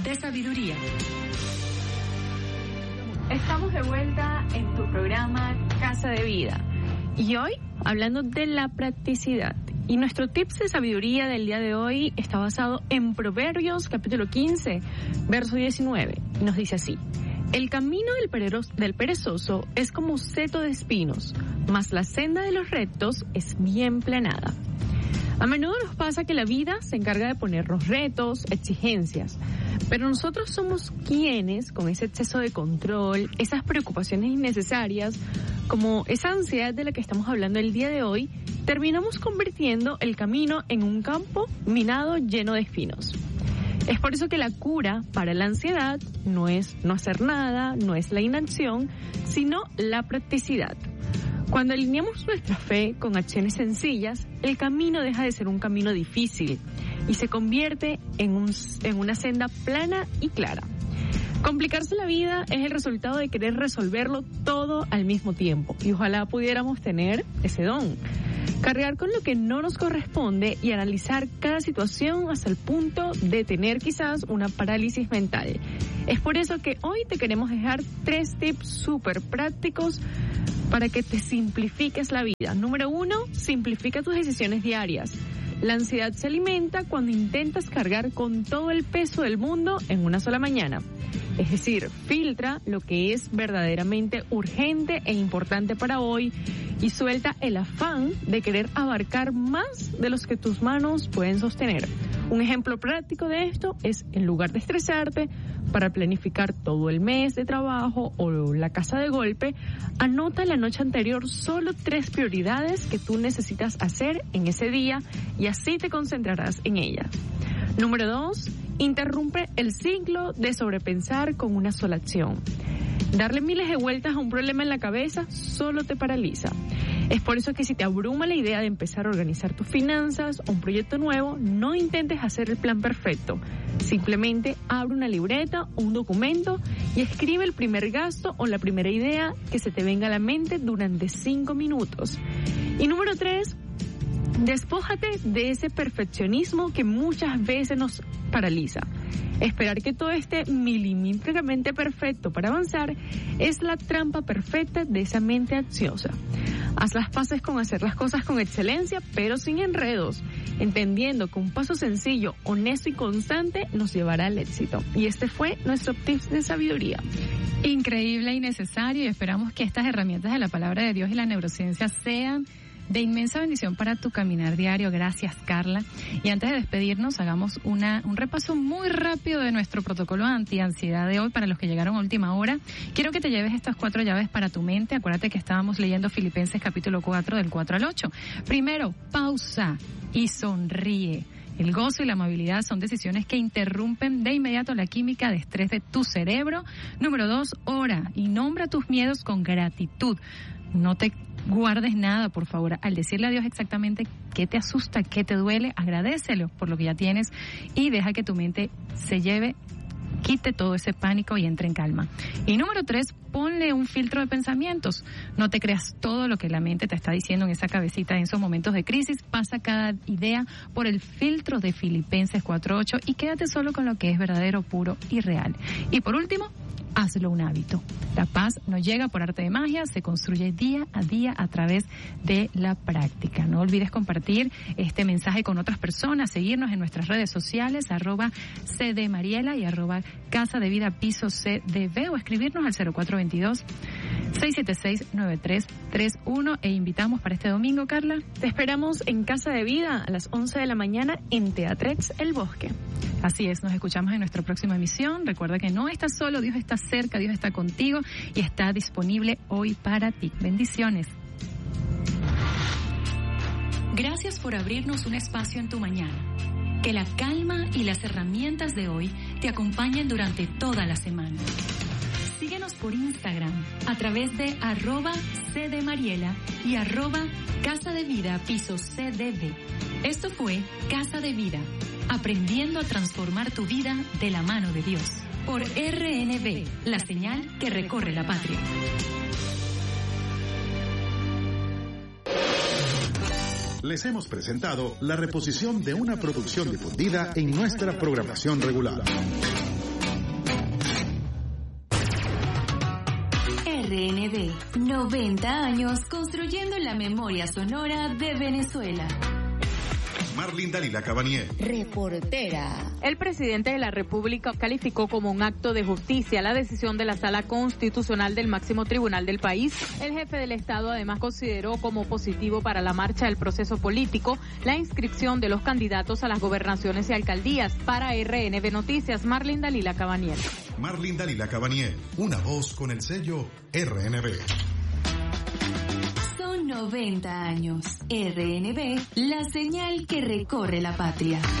de sabiduría. Estamos de vuelta en tu programa Casa de Vida. Y hoy hablando de la practicidad. Y nuestro tips de sabiduría del día de hoy está basado en Proverbios capítulo 15, verso 19. Nos dice así: el camino del perezoso es como seto de espinos, mas la senda de los rectos es bien planada. A menudo nos pasa que la vida se encarga de ponernos retos, exigencias, pero nosotros somos quienes, con ese exceso de control, esas preocupaciones innecesarias, como esa ansiedad de la que estamos hablando el día de hoy, terminamos convirtiendo el camino en un campo minado lleno de espinos. Es por eso que la cura para la ansiedad no es no hacer nada, no es la inacción, sino la practicidad. Cuando alineamos nuestra fe con acciones sencillas, el camino deja de ser un camino difícil y se convierte en una senda plana y clara. Complicarse la vida es el resultado de querer resolverlo todo al mismo tiempo, y ojalá pudiéramos tener ese don. Cargar con lo que no nos corresponde y analizar cada situación hasta el punto de tener quizás una parálisis mental. Es por eso que hoy te queremos dejar 3 tips súper prácticos para que te simplifiques la vida. Número 1, simplifica tus decisiones diarias. La ansiedad se alimenta cuando intentas cargar con todo el peso del mundo en una sola mañana. Es decir, filtra lo que es verdaderamente urgente e importante para hoy y suelta el afán de querer abarcar más de los que tus manos pueden sostener. Un ejemplo práctico de esto es, en lugar de estresarte para planificar todo el mes de trabajo o la casa de golpe, anota la noche anterior solo 3 prioridades que tú necesitas hacer en ese día y así te concentrarás en ellas. Número 2, interrumpe el ciclo de sobrepensar con una sola acción. Darle miles de vueltas a un problema en la cabeza solo te paraliza. Es por eso que si te abruma la idea de empezar a organizar tus finanzas o un proyecto nuevo, no intentes hacer el plan perfecto. Simplemente abre una libreta o un documento y escribe el primer gasto o la primera idea que se te venga a la mente durante 5 minutos. Y número 3, despójate de ese perfeccionismo que muchas veces nos paraliza. Esperar que todo esté milimétricamente perfecto para avanzar es la trampa perfecta de esa mente ansiosa. Haz las paces con hacer las cosas con excelencia, pero sin enredos, entendiendo que un paso sencillo, honesto y constante nos llevará al éxito. Y este fue nuestro tips de sabiduría. Increíble y necesario, y esperamos que estas herramientas de la palabra de Dios y la neurociencia sean de inmensa bendición para tu caminar diario. Gracias, Carla. Y antes de despedirnos, hagamos un repaso muy rápido de nuestro protocolo anti-ansiedad de hoy para los que llegaron a última hora. Quiero que te lleves estas 4 llaves para tu mente. Acuérdate que estábamos leyendo Filipenses capítulo 4 del 4 al 8. Primero, pausa y sonríe. El gozo y la amabilidad son decisiones que interrumpen de inmediato la química de estrés de tu cerebro. Número 2, ora y nombra tus miedos con gratitud. No te guardes nada, por favor. Al decirle a Dios exactamente qué te asusta, qué te duele, agradécelo por lo que ya tienes y deja que tu mente se lleve, quite todo ese pánico y entre en calma. Y número 3, ponle un filtro de pensamientos. No te creas todo lo que la mente te está diciendo en esa cabecita en esos momentos de crisis. Pasa cada idea por el filtro de Filipenses 4:8 y quédate solo con lo que es verdadero, puro y real. Y por último, hazlo un hábito. La paz no llega por arte de magia, se construye día a día a través de la práctica. No olvides compartir este mensaje con otras personas, seguirnos en nuestras redes sociales, @cdmariela y @Casa de Vida Piso CDB, o escribirnos al 0422-676-9331. E invitamos para este domingo, Carla. Te esperamos en Casa de Vida a las 11 de la mañana en Teatrex El Bosque. Así es, nos escuchamos en nuestra próxima emisión. Recuerda que no estás solo, Dios está cerca, Dios está contigo y está disponible hoy para ti. Bendiciones. Gracias por abrirnos un espacio en tu mañana. Que la calma y las herramientas de hoy te acompañen durante toda la semana. Síguenos por Instagram a través de @cdmariela y @Casa de Vida Piso CDB. Esto fue Casa de Vida, aprendiendo a transformar tu vida de la mano de Dios. Por RNB, la señal que recorre la patria. Les hemos presentado la reposición de una producción difundida en nuestra programación regular. RNB, 90 años construyendo la memoria sonora de Venezuela. Marlene Dalila Cabanier, reportera. El presidente de la República calificó como un acto de justicia la decisión de la Sala Constitucional del máximo tribunal del país. El jefe del Estado además consideró como positivo para la marcha del proceso político la inscripción de los candidatos a las gobernaciones y alcaldías. Para RNB Noticias, Marlene Dalila Cabanier. Marlene Dalila Cabanier, una voz con el sello RNB. 90 años. RNB, la señal que recorre la patria.